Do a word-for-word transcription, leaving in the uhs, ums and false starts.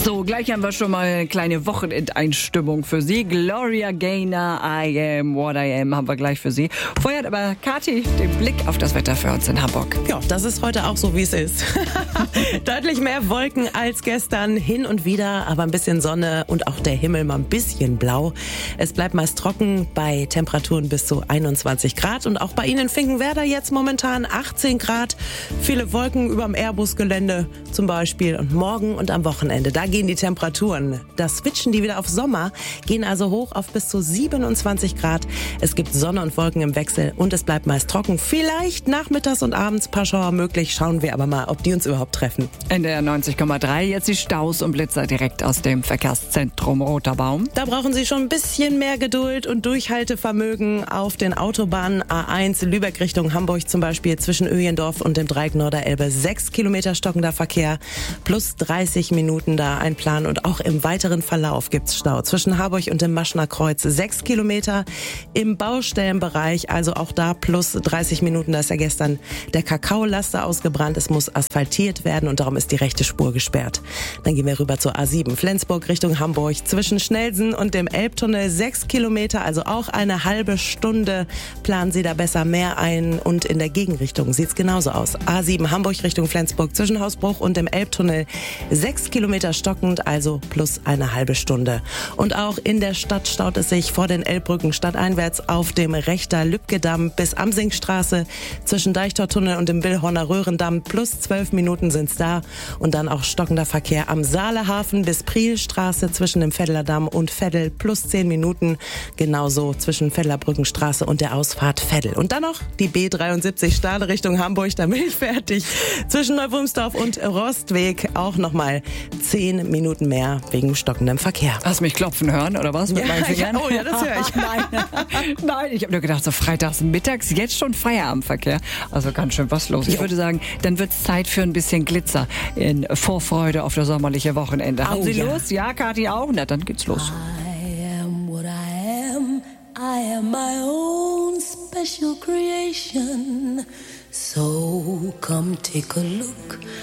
So, gleich haben wir schon mal eine kleine Wochenendeinstimmung für Sie. Gloria Gaynor, I Am What I Am haben wir gleich für Sie. Vorher hat aber Kathi den Blick auf das Wetter für uns in Hamburg. Ja, das ist heute auch so, wie es ist. Deutlich mehr Wolken als gestern, hin und wieder, aber ein bisschen Sonne und auch der Himmel mal ein bisschen blau. Es bleibt meist trocken bei Temperaturen bis zu einundzwanzig Grad und auch bei Ihnen in Finkenwerder jetzt momentan achtzehn Grad. Viele Wolken überm Airbus-Gelände zum Beispiel und morgen und am Wochenende. Da gehen die Temperaturen. Da switchen die wieder auf Sommer, gehen also hoch auf bis zu siebenundzwanzig Grad. Es gibt Sonne und Wolken im Wechsel und es bleibt meist trocken. Vielleicht nachmittags und abends ein paar Schauer möglich. Schauen wir aber mal, ob die uns überhaupt treffen. In der neunzig Komma drei jetzt die Staus und Blitzer direkt aus dem Verkehrszentrum Roter Baum. Da brauchen Sie schon ein bisschen mehr Geduld und Durchhaltevermögen auf den Autobahnen A eins Lübeck Richtung Hamburg zum Beispiel zwischen Öjendorf und dem Dreieck Norderelbe. Sechs Kilometer stockender Verkehr plus dreißig Minuten da ein Plan und auch im weiteren Verlauf gibt's Stau zwischen Harburg und dem Maschner Kreuz. Sechs Kilometer im Baustellenbereich, also auch da plus dreißig Minuten. Da ist ja gestern der Kakaolaster ausgebrannt. Es muss asphaltiert werden und darum ist die rechte Spur gesperrt. Dann gehen wir rüber zur A sieben Flensburg Richtung Hamburg zwischen Schnellsen und dem Elbtunnel. Sechs Kilometer, also auch eine halbe Stunde. Planen Sie da besser mehr ein und in der Gegenrichtung sieht's genauso aus. A sieben Hamburg Richtung Flensburg zwischen Hausbruch und dem Elbtunnel. Sechs Kilometer stockend, also plus eine halbe Stunde. Und auch in der Stadt staut es sich vor den Elbbrücken stadteinwärts auf dem Rechter-Lübcke-Damm bis Amsingstraße zwischen Deichtortunnel und dem Willhorner Röhrendamm. Plus zwölf Minuten sind's da. Und dann auch stockender Verkehr am Saalehafen bis Prielstraße zwischen dem Veddeler Damm und Veddel. Plus zehn Minuten. Genauso zwischen Veddeler Brückenstraße und der Ausfahrt Veddel. Und dann noch die B dreiundsiebzig Stade Richtung Hamburg. Da bin ich fertig. Zwischen Neuwurmsdorf und Rostweg auch nochmal zehn Minuten mehr wegen stockendem Verkehr. Hast du mich klopfen hören, oder was? Mit Ja, meinen Fingern? ja, oh ja, das höre ich. Nein, nein, ich habe nur gedacht, so freitags mittags, jetzt schon Feierabendverkehr. Also ganz schön was los. Ich Jo. würde sagen, dann wird's Zeit für ein bisschen Glitzer in Vorfreude auf das sommerliche Wochenende. Haben Oh, Sie ja. Lust? Ja, Kathi auch? Na, dann geht's los. I am what I am. I am my own special creation. So come take a look